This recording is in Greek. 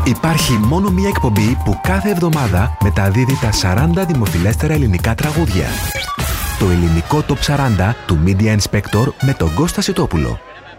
Υπάρχει μόνο μία εκπομπή που κάθε εβδομάδα μεταδίδει τα 40 δημοφιλέστερα ελληνικά τραγούδια. Το ελληνικό Top 40 του Media Inspector με τον Κώστα Σιτόπουλο.